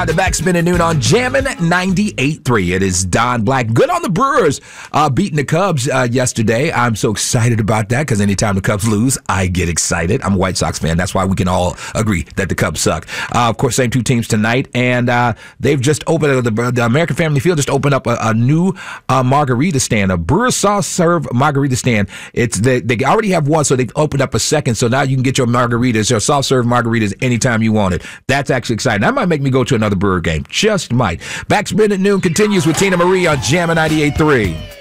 The backspin at noon on Jammin' 98.3. It is Don Black. Good on the Brewers beating the Cubs yesterday. I'm so excited about that because anytime the Cubs lose, I get excited. I'm a White Sox fan. That's why we can all agree that the Cubs suck. Of course, same two teams tonight, and they've just opened, the American Family Field just opened up a new margarita stand, a Brewers soft serve margarita stand. They already have one, so they've opened up a second, so now you can get your margaritas, your soft serve margaritas anytime you want it. That's actually exciting. That might make me go to another Brewer game. Just might. Backspin at noon continues with Tina Marie on Jammin' 98.3.